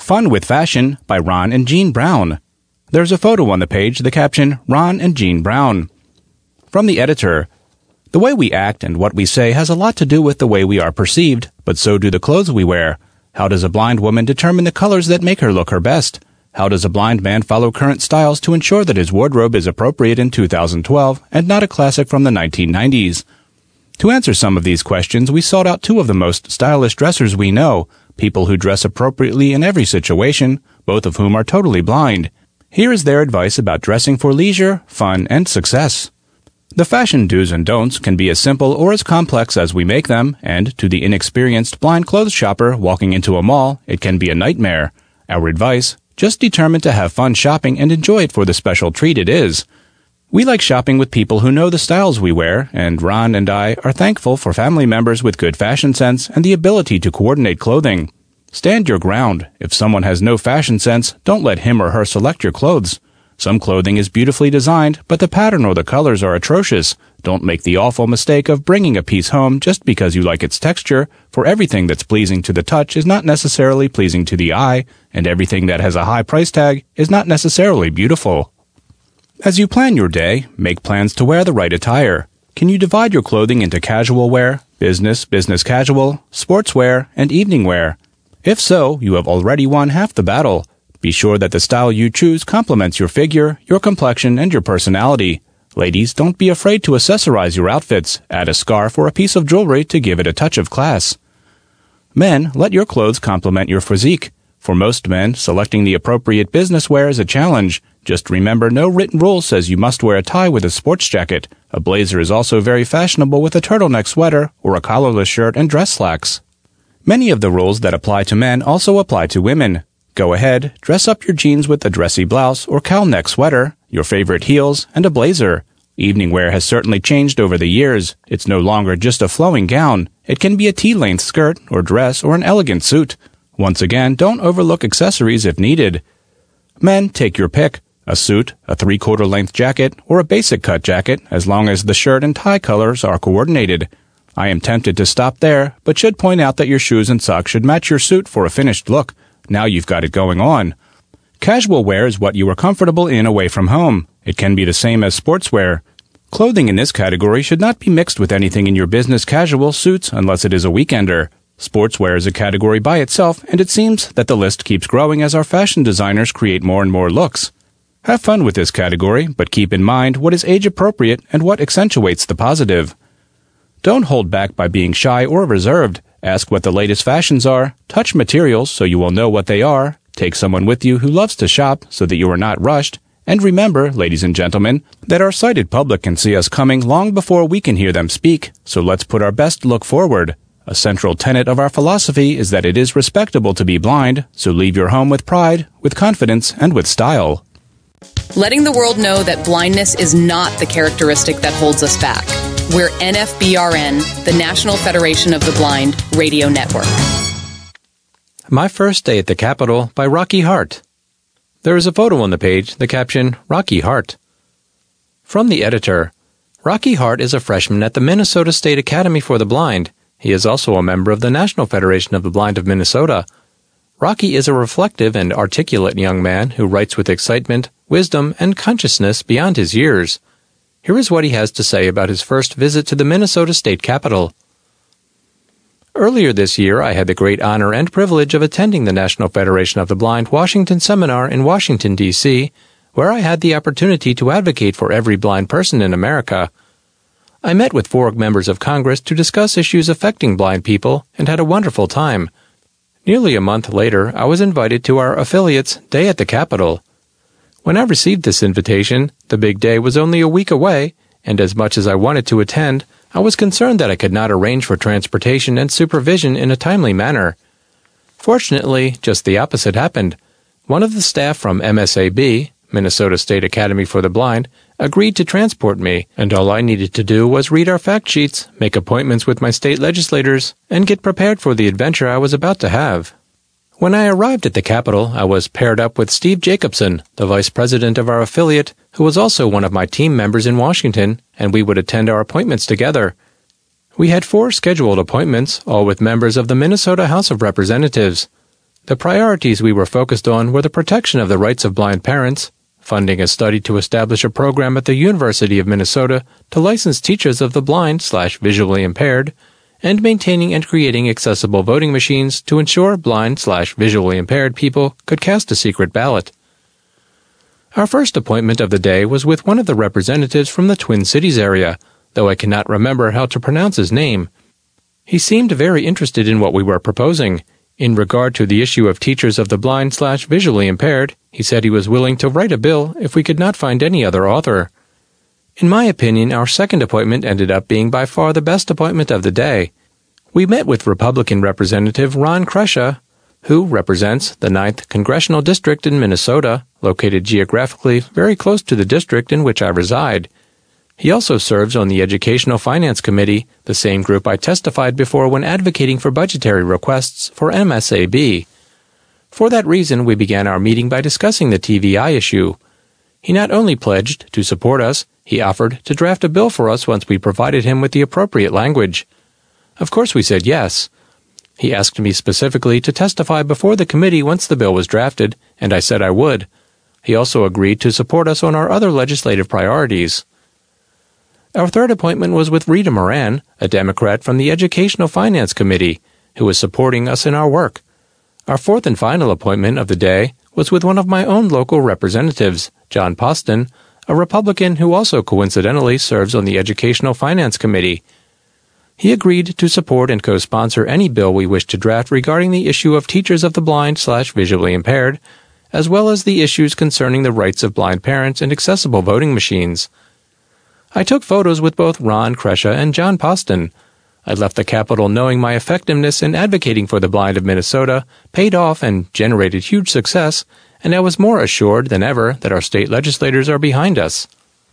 Fun with Fashion by Ron and Jean Brown. There's a photo on the page, the caption, Ron and Jean Brown. From the editor, the way we act and what we say has a lot to do with the way we are perceived, but so do the clothes we wear. How does a blind woman determine the colors that make her look her best? How does a blind man follow current styles to ensure that his wardrobe is appropriate in 2012 and not a classic from the 1990s? To answer some of these questions, we sought out two of the most stylish dressers we know, people who dress appropriately in every situation, both of whom are totally blind. Here is their advice about dressing for leisure, fun, and success. The fashion do's and don'ts can be as simple or as complex as we make them, and to the inexperienced blind clothes shopper walking into a mall, it can be a nightmare. Our advice, just determine to have fun shopping and enjoy it for the special treat it is. We like shopping with people who know the styles we wear, and Ron and I are thankful for family members with good fashion sense and the ability to coordinate clothing. Stand your ground. If someone has no fashion sense, don't let him or her select your clothes. Some clothing is beautifully designed, but the pattern or the colors are atrocious. Don't make the awful mistake of bringing a piece home just because you like its texture, for everything that's pleasing to the touch is not necessarily pleasing to the eye, and everything that has a high price tag is not necessarily beautiful. As you plan your day, make plans to wear the right attire. Can you divide your clothing into casual wear, business casual, sportswear, and evening wear? If so, you have already won half the battle. Be sure that the style you choose complements your figure, your complexion, and your personality. Ladies, don't be afraid to accessorize your outfits. Add a scarf or a piece of jewelry to give it a touch of class. Men, let your clothes complement your physique. For most men, selecting the appropriate business wear is a challenge. Just remember, no written rule says you must wear a tie with a sports jacket. A blazer is also very fashionable with a turtleneck sweater or a collarless shirt and dress slacks. Many of the rules that apply to men also apply to women. Go ahead, dress up your jeans with a dressy blouse or cowl neck sweater, your favorite heels, and a blazer. Evening wear has certainly changed over the years. It's no longer just a flowing gown. It can be a T-length skirt or dress or an elegant suit. Once again, don't overlook accessories if needed. Men, take your pick. A suit, a 3/4 length jacket, or a basic cut jacket, as long as the shirt and tie colors are coordinated. I am tempted to stop there, but should point out that your shoes and socks should match your suit for a finished look. Now you've got it going on. Casual wear is what you are comfortable in away from home. It can be the same as sportswear. Clothing in this category should not be mixed with anything in your business casual suits unless it is a weekender. Sportswear is a category by itself, and it seems that the list keeps growing as our fashion designers create more and more looks. Have fun with this category, but keep in mind what is age-appropriate and what accentuates the positive. Don't hold back by being shy or reserved. Ask what the latest fashions are, touch materials so you will know what they are, take someone with you who loves to shop so that you are not rushed, and remember, ladies and gentlemen, that our sighted public can see us coming long before we can hear them speak, so let's put our best look forward. A central tenet of our philosophy is that it is respectable to be blind, so leave your home with pride, with confidence, and with style. Letting the world know that blindness is not the characteristic that holds us back. We're NFBRN, the National Federation of the Blind Radio Network. My First Day at the Capitol by Rocky Hart. There is a photo on the page, the caption, Rocky Hart. From the editor, Rocky Hart is a freshman at the Minnesota State Academy for the Blind. He is also a member of the National Federation of the Blind of Minnesota. Rocky is a reflective and articulate young man who writes with excitement, wisdom, and consciousness beyond his years. Here is what he has to say about his first visit to the Minnesota State Capitol. Earlier this year, I had the great honor and privilege of attending the National Federation of the Blind Washington Seminar in Washington, D.C., where I had the opportunity to advocate for every blind person in America. I met with 4 members of Congress to discuss issues affecting blind people and had a wonderful time. Nearly a month later, I was invited to our affiliate's Day at the Capitol. When I received this invitation, the big day was only a week away, and as much as I wanted to attend, I was concerned that I could not arrange for transportation and supervision in a timely manner. Fortunately, just the opposite happened. One of the staff from MSAB, Minnesota State Academy for the Blind, agreed to transport me, and all I needed to do was read our fact sheets, make appointments with my state legislators, and get prepared for the adventure I was about to have. When I arrived at the Capitol, I was paired up with Steve Jacobson, the vice president of our affiliate, who was also one of my team members in Washington, and we would attend our appointments together. We had 4 scheduled appointments, all with members of the Minnesota House of Representatives. The priorities we were focused on were the protection of the rights of blind parents, funding a study to establish a program at the University of Minnesota to license teachers of the blind/visually impaired, and maintaining and creating accessible voting machines to ensure blind/visually impaired people could cast a secret ballot. Our first appointment of the day was with one of the representatives from the Twin Cities area, though I cannot remember how to pronounce his name. He seemed very interested in what we were proposing. In regard to the issue of teachers of the blind/visually impaired, he said he was willing to write a bill if we could not find any other author. In my opinion, our second appointment ended up being by far the best appointment of the day. We met with Republican Representative Ron Kresha, who represents the 9th Congressional District in Minnesota, located geographically very close to the district in which I reside. He also serves on the Educational Finance Committee, the same group I testified before when advocating for budgetary requests for MSAB. For that reason, we began our meeting by discussing the TVI issue. He not only pledged to support us, he offered to draft a bill for us once we provided him with the appropriate language. Of course we said yes. He asked me specifically to testify before the committee once the bill was drafted, and I said I would. He also agreed to support us on our other legislative priorities. Our third appointment was with Rita Moran, a Democrat from the Educational Finance Committee, who was supporting us in our work. Our fourth and final appointment of the day was with one of my own local representatives, John Poston, a Republican who also coincidentally serves on the Educational Finance Committee. He agreed to support and co-sponsor any bill we wished to draft regarding the issue of teachers of the blind/visually impaired, as well as the issues concerning the rights of blind parents and accessible voting machines. I took photos with both Ron Kresha and John Poston. I left the Capitol knowing my effectiveness in advocating for the blind of Minnesota paid off and generated huge success, and I was more assured than ever that our state legislators are behind us.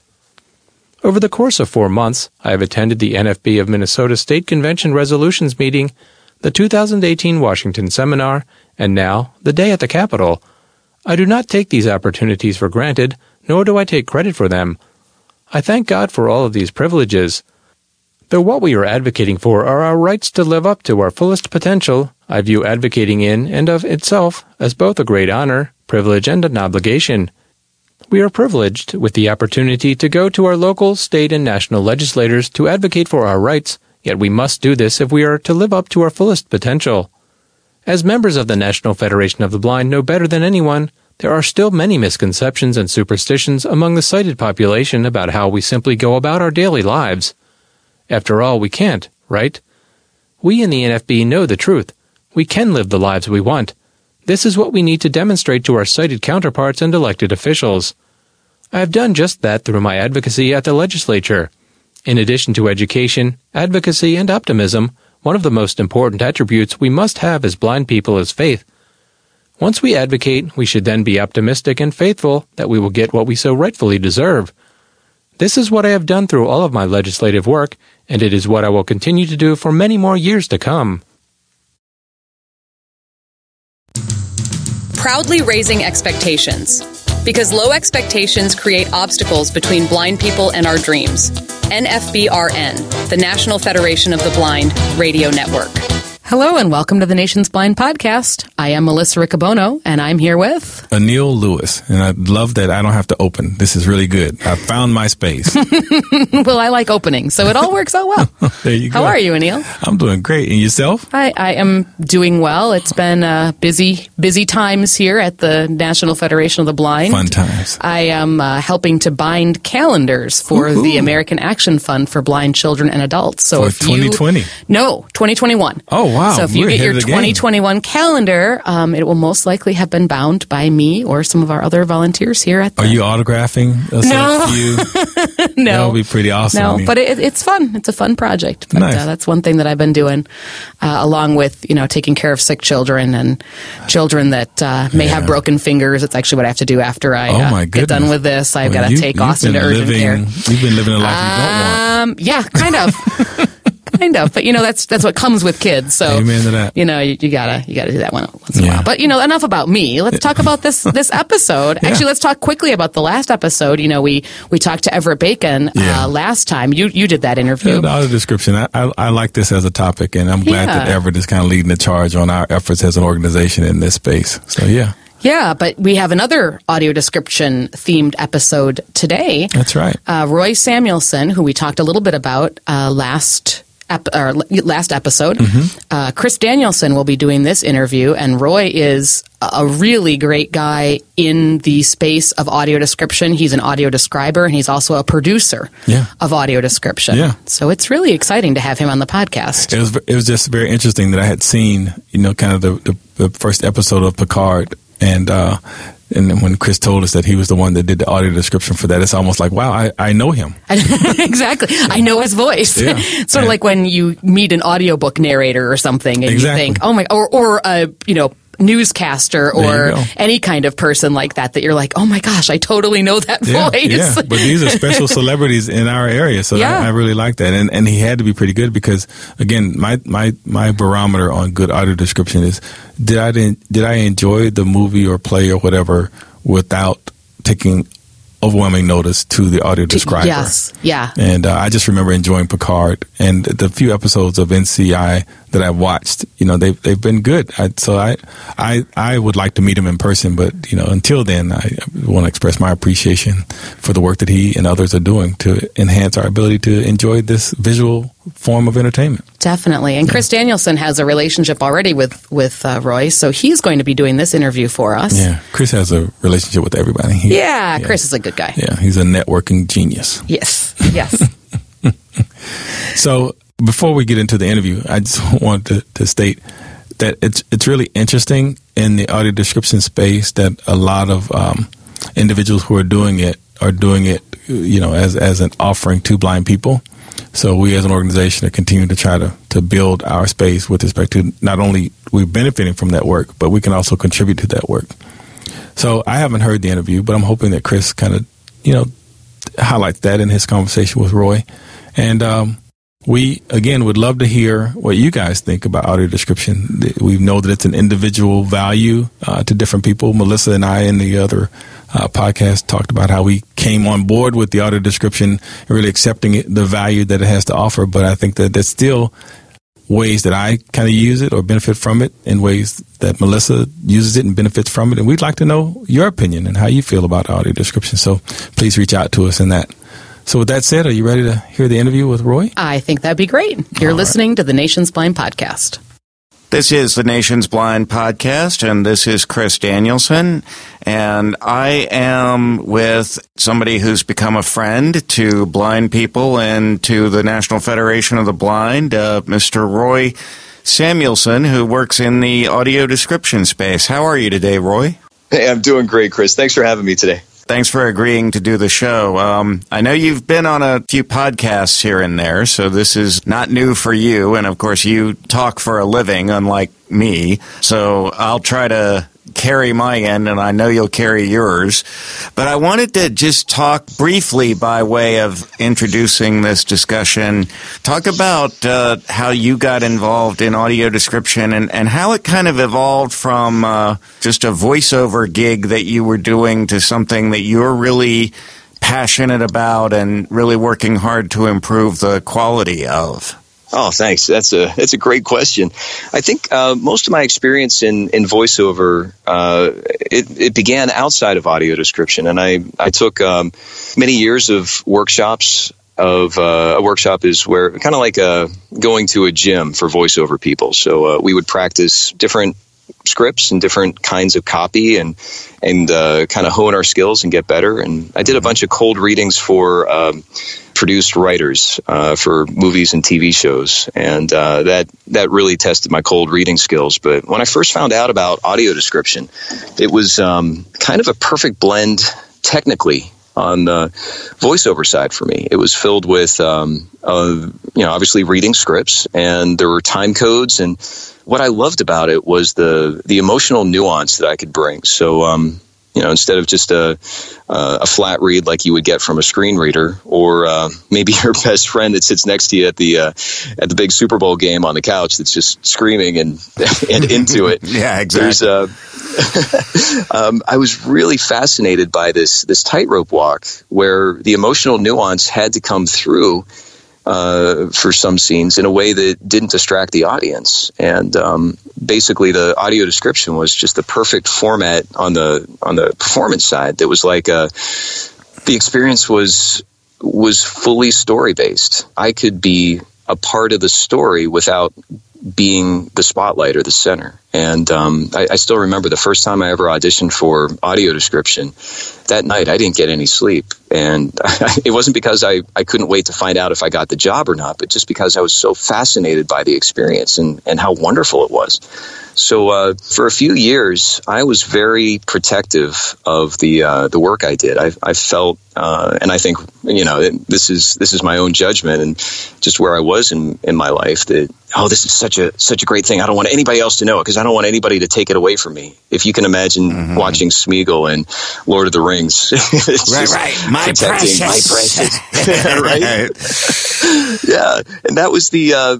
Over the course of 4 months, I have attended the NFB of Minnesota State Convention Resolutions meeting, the 2018 Washington Seminar, and now the day at the Capitol. I do not take these opportunities for granted, nor do I take credit for them. I thank God for all of these privileges. Though what we are advocating for are our rights to live up to our fullest potential, I view advocating in and of itself as both a great honor, privilege, and an obligation. We are privileged with the opportunity to go to our local, state, and national legislators to advocate for our rights, yet we must do this if we are to live up to our fullest potential. As members of the National Federation of the Blind know better than anyone, there are still many misconceptions and superstitions among the sighted population about how we simply go about our daily lives. After all, we can't, right? We in the NFB know the truth. We can live the lives we want. This is what we need to demonstrate to our sighted counterparts and elected officials. I have done just that through my advocacy at the legislature. In addition to education, advocacy, and optimism, one of the most important attributes we must have as blind people is faith. Once we advocate, we should then be optimistic and faithful that we will get what we so rightfully deserve. This is what I have done through all of my legislative work, and it is what I will continue to do for many more years to come. Proudly raising expectations. Because low expectations create obstacles between blind people and our dreams. NFBRN, the National Federation of the Blind Radio Network. Hello and welcome to the Nation's Blind Podcast. I am Melissa Riccobono, and I'm here with Anil Lewis, and I love that I don't have to open. This is really good. I found my space. Well, I like opening, so it all works out well. There you go. How are you, Anil? I'm doing great. And yourself? I am doing well. It's been busy times here at the National Federation of the Blind. Fun times. I am helping to bind calendars for the American Action Fund for Blind Children and Adults. So for 2020? No, 2021. Oh, wow. So if you get your 2021 calendar, it will most likely have been bound by me or some of our other volunteers here at the... Are you autographing us? No. No. That would be pretty awesome. No, but it's fun. It's a fun project. But nice. That's one thing that I've been doing, along with, taking care of sick children and children that may have broken fingers. It's actually what I have to do after I get done with this. I've got to take Austin to urgent care. You've been living a life you don't want. Yeah, kind of. Kind of, but that's what comes with kids. So amen to that. You gotta do that once in a while. But enough about me. Let's talk about this episode. Actually, let's talk quickly about the last episode. We talked to Everett Bacon last time. You did that interview. The audio description. I like this as a topic, and I'm glad that Everett is kind of leading the charge on our efforts as an organization in this space. So Yeah, but we have another audio description themed episode today. That's right. Roy Samuelson, who we talked a little bit about last episode. Mm-hmm. Chris Danielson will be doing this interview, and Roy is a really great guy in the space of audio description. He's an audio describer, and he's also a producer of audio description. Yeah. So it's really exciting to have him on the podcast. It was just very interesting that I had seen, kind of the first episode of Picard, and when Chris told us that he was the one that did the audio description for that, it's almost like, wow, I know him. Exactly. I know his voice. Yeah. Sort of like when you meet an audiobook narrator or something, and you think, oh my, or newscaster or any kind of person like that you're like, oh my gosh, I totally know that voice. Yeah, but these are special celebrities in our area, so I really like that. And he had to be pretty good because, again, my barometer on good audio description is, did I enjoy the movie or play or whatever without taking overwhelming notice to the audio describer? Yes, yeah. And I just remember enjoying Picard and the few episodes of NCI that I've watched. They've been good. So I would like to meet him in person, but until then, I want to express my appreciation for the work that he and others are doing to enhance our ability to enjoy this visual form of entertainment. Definitely. And Chris Danielson has a relationship already with Roy, so he's going to be doing this interview for us. Yeah, Chris has a relationship with everybody. Chris is a good guy. Yeah, he's a networking genius. Yes. So before we get into the interview, I just want to state that it's really interesting in the audio description space that a lot of individuals who are doing it as an offering to blind people. So we as an organization are continuing to try to build our space with respect to not only we're benefiting from that work, but we can also contribute to that work. So I haven't heard the interview, but I'm hoping that Chris kind of, highlights that in his conversation with Roy. And we, again, would love to hear what you guys think about audio description. We know that it's an individual value to different people. Melissa and I in the other podcast talked about how we came on board with the audio description and really accepting the value that it has to offer. But I think that there's still ways that I kind of use it or benefit from it in ways that Melissa uses it and benefits from it. And we'd like to know your opinion and how you feel about audio description. So please reach out to us in that. So with that said, are you ready to hear the interview with Roy? I think that'd be great. You're listening to the Nation's Blind Podcast. This is the Nation's Blind Podcast, and this is Chris Danielson, and I am with somebody who's become a friend to blind people and to the National Federation of the Blind, Mr. Roy Samuelson, who works in the audio description space. How are you today, Roy? Hey, I'm doing great, Chris. Thanks for having me today. Thanks for agreeing to do the show. I know you've been on a few podcasts here and there, so this is not new for you. And, of course, you talk for a living, unlike me. So I'll try to carry my end, and I know you'll carry yours. But I wanted to just talk briefly by way of introducing this discussion, talk about how you got involved in audio description and how it kind of evolved from just a voiceover gig that you were doing to something that you're really passionate about and really working hard to improve the quality of. Oh, thanks. That's a great question. I think most of my experience in voiceover it began outside of audio description, and I took many years of workshops. A workshop is where kind of like going to a gym for voiceover people. So we would practice different scripts and different kinds of copy and kind of hone our skills and get better. And I did a bunch of cold readings for produced writers for movies and TV shows, and that really tested my cold reading skills. But when I first found out about audio description, it was kind of a perfect blend technically on the voiceover side for me. It was filled with obviously reading scripts, and there were time codes, and what I loved about it was the emotional nuance that I could bring. So instead of just a flat read like you would get from a screen reader, or maybe your best friend that sits next to you at the big Super Bowl game on the couch that's just screaming and into it. Yeah, exactly. I was really fascinated by this tightrope walk where the emotional nuance had to come through for some scenes in a way that didn't distract the audience. And basically, the audio description was just the perfect format on the performance side. That was like the experience was fully story based. I could be a part of the story without being the spotlight or the center. And I still remember the first time I ever auditioned for audio description. That night, I didn't get any sleep. And it wasn't because I couldn't wait to find out if I got the job or not, but just because I was so fascinated by the experience and how wonderful it was. So for a few years, I was very protective of the work I did. I felt, and I think, this is my own judgment and just where I was in my life, that, this is such a great thing. I don't want anybody else to know it because I don't want anybody to take it away from me. If you can imagine watching Smeagol and Lord of the Rings. Right. My precious. Right? Yeah. And that was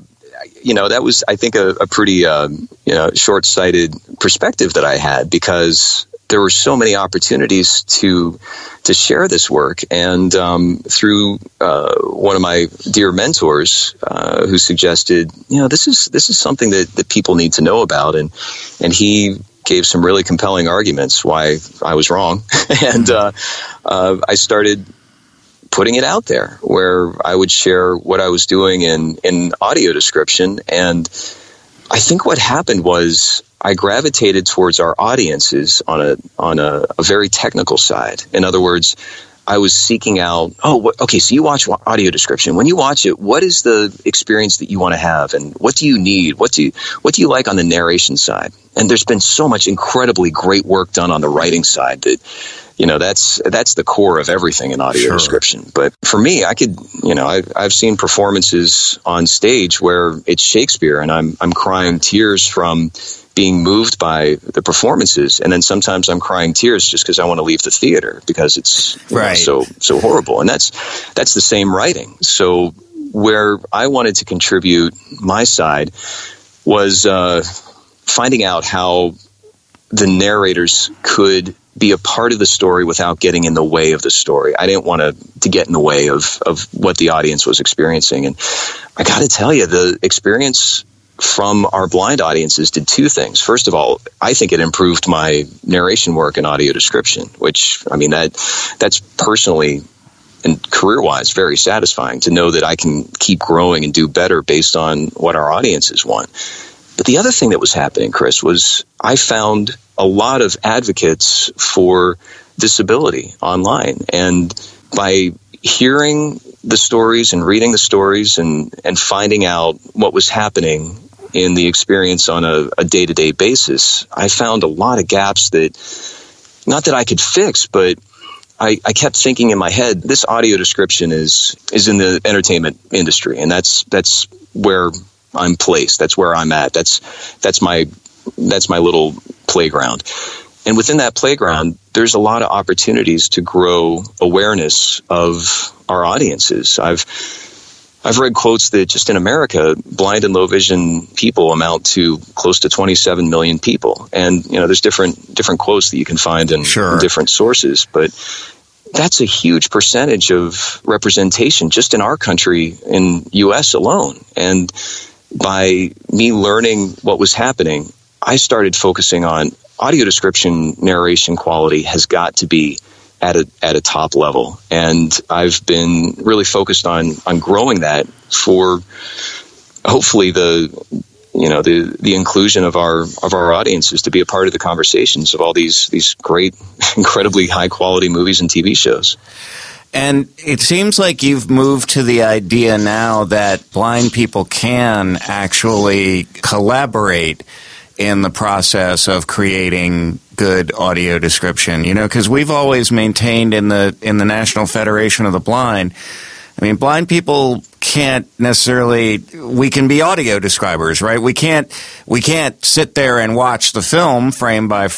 that was, I think, a pretty, short-sighted perspective that I had, because there were so many opportunities to share this work. And through one of my dear mentors who suggested, this is something that people need to know about. And he gave some really compelling arguments why I was wrong. And I started putting it out there where I would share what I was doing in audio description. And I think what happened was I gravitated towards our audiences on a very technical side. In other words, I was seeking out, so you watch audio description. When you watch it, what is the experience that you want to have, and what do you need? What do you like on the narration side? And there's been so much incredibly great work done on the writing side that, that's the core of everything in audio description. But for me, I could, I've seen performances on stage where it's Shakespeare and I'm crying tears from being moved by the performances, and then sometimes I'm crying tears just because I want to leave the theater because it's so horrible. And that's the same writing. So where I wanted to contribute my side was finding out how the narrators could be a part of the story without getting in the way of the story. I didn't want to get in the way of what the audience was experiencing. And I got to tell you, the experience from our blind audiences did two things. First of all, I think it improved my narration work and audio description, which, that's personally and career-wise very satisfying to know that I can keep growing and do better based on what our audiences want. But the other thing that was happening, Chris, was I found a lot of advocates for disability online. And by hearing the stories and reading the stories and finding out what was happening in the experience on a day-to-day basis, I found a lot of gaps that, not that I could fix, but I kept thinking in my head, this audio description is in the entertainment industry, and that's where I'm placed. That's where I'm at. That's my little playground. And within that playground, there's a lot of opportunities to grow awareness of our audiences. I've read quotes that just in America, blind and low vision people amount to close to 27 million people. And, there's different quotes that you can find in different sources, but that's a huge percentage of representation just in our country, in U.S. alone. And by me learning what was happening, I started focusing on audio description narration quality has got to be at a top level. And I've been really focused on growing that for hopefully the inclusion of our audiences to be a part of the conversations of all these great, incredibly high quality movies and TV shows. And it seems like you've moved to the idea now that blind people can actually collaborate in the process of creating good audio description, because we've always maintained in the National Federation of the Blind, blind people can't necessarily, we can be audio describers, right? We can't sit there and watch the film frame by